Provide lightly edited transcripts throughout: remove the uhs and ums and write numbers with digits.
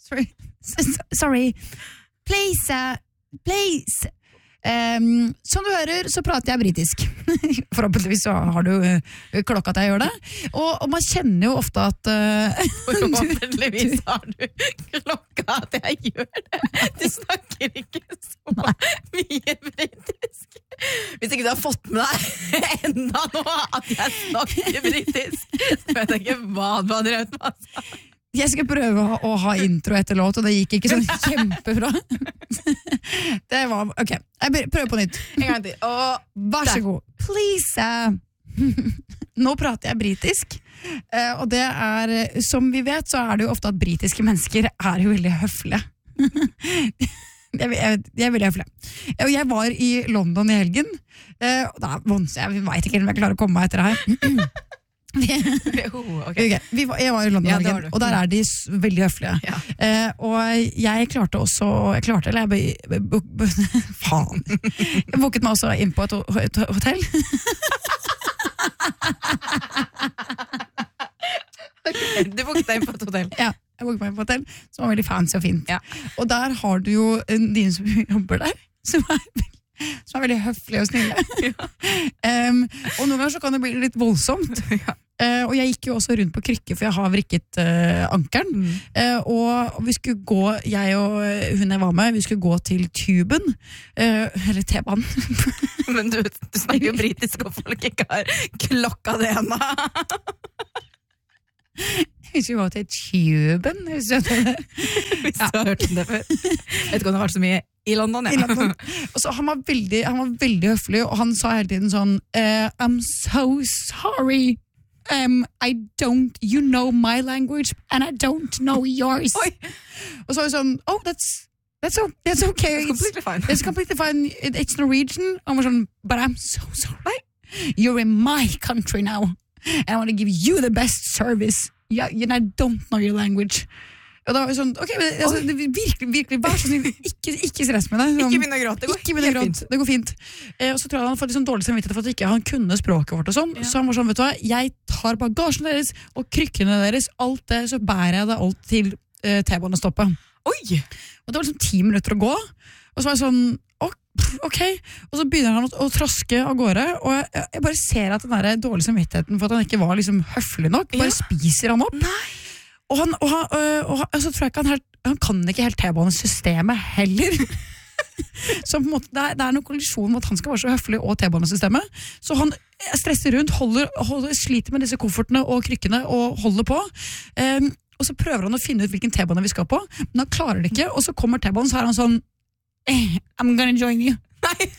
Sorry. Please. Som du hører, så prater jeg britisk. Forhåpentligvis så har du klokka til jeg gjør det. Og man kjenner jo ofte at Forhåpentligvis har du klokka at jeg gjør det. Du snakker ikke så mye britisk. Hvis ikke du har fått med deg enda nå at jeg snakker britisk, så vet jeg ikke hva du har drevet med. Altså. Jeg skal prøve å ha intro etter låt, og det gikk ikke sånn kjempebra. Det var, ok, jeg prøver på nytt. En gang til. Vær så god. Please. Nå prater jeg britisk, og det som vi vet, så det jo ofte at britiske mennesker jo veldig høflige. De er veldig høflige. Og jeg var i London i helgen, og jeg vet ikke om jeg klarer å komme meg etter det her. Okay. Jeg var i London, og der de veldig høflige. Ja. Og jeg klarte faen. Jeg booket meg også inn på et hotell. Du booket deg inn på et hotell? Ja, jeg booket meg inn på et hotell som var veldig fancy og fint. Ja. Og der har du jo de som jobber der, som veldig høflige og snille. Ja. Og noen ganger så kan det bli litt voldsomt. Ja. Og jeg gikk jo også rundt på krykker, for jeg har vrikket ankeren. Og vi skulle gå, jeg og hun jeg var med, vi skulle gå til tuben, eller T-banen. Men du snakker jo britisk, og folk ikke har klokka det ennå. Vi skulle gå til tuben, hvis du har hørt om det før. Vet ikke om det har vært så mye i London, ja. I London. Og så han var veldig høflig, og han sa hele tiden sånn I'm so sorry, you know my language and I don't know yours. Oi. Og så var jeg sånn, that's okay. It's completely fine. It's Norwegian. Og han var sånn, but I'm so sorry. You're in my country now and I want to give you the best service. I don't know your language. Og da var vi sånn, ok, altså, virkelig, vær så snill, ikke stress med deg. Ikke begynne å gråte, det går fint. Og så tror jeg han får litt sånn dårlig samvittighet for at ikke han kunne språket vårt og sånn, så han var sånn, vet du hva, jeg tar bagasjen deres og krykkene deres, alt det, så bærer jeg det alt til T-banestoppet. Oi! Og det var liksom 10 minutter å gå, og så var jeg sånn, ok, og så begynner han å traske av gårde, og jeg bare ser at den der dårlige samvittigheten for at han ikke var liksom høflig nok, bare spiser han opp. Nei! Og så tror jeg ikke han kan ikke helt T-banesystemet heller. Så på en måte, det noen kollisjon med at han skal være så høflig og T-banesystemet. Så han stresser rundt, sliter med disse koffertene og krykkene og holder på. Og så prøver han å finne ut hvilken T-bane vi skal på, men han klarer det ikke, og så kommer T-banen, så han sånn I'm gonna join you. Nei!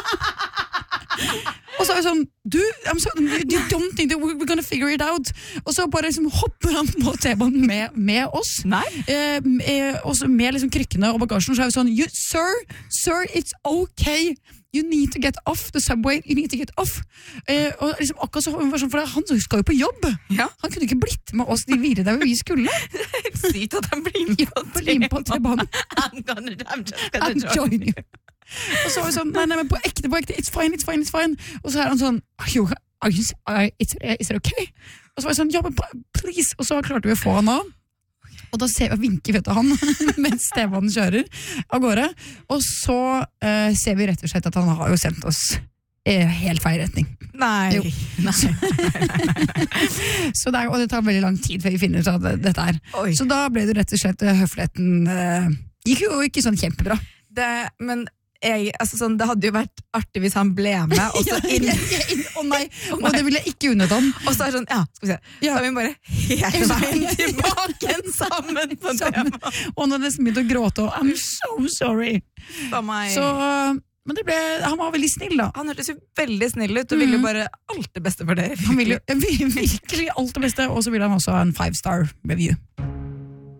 Og så sånn, you don't think that we're gonna figure it out. Og så bare liksom hopper han på T-banen med oss. Nei. Og så med liksom krykkene og bagasjen, så vi sånn, sir, it's okay. You need to get off the subway. You need to get off. Og liksom akkurat så var sånn, for han skal jo på jobb. Ja. Han kunne ikke blitt med oss de videre der vi skulle. Det helt sykt at han blir på T-banen. I'm just gonna join you. Og så var vi sånn, nei, men på ekte, it's fine. Og så han sånn, is it okay? Og så var jeg sånn, ja, men please. Og så klarte vi å få han av. Og da ser vi vinker, vet du, han, mens T-banen kjører av gårde. Og så ser vi rett og slett at han har jo sendt oss helt feil retning. Nei. Så og det tar veldig lang tid før vi finner ut av dette her. Oi. Så da ble det rett og slett høfligheten gikk jo ikke sånn kjempebra. Men det hadde jo vært artig hvis han ble med og så nei, og det ville jeg ikke unnet han. Og så sånn, skal vi se, så vi bare hele veien tilbake sammen på tema. Og han hadde nesten begynt å gråte, og I'm so sorry. Så, men han var veldig snill da. Han hørtes jo veldig snill ut, og ville jo bare alt det beste for dere. Han ville jo virkelig alt det beste, og så ville han også ha en 5-star review.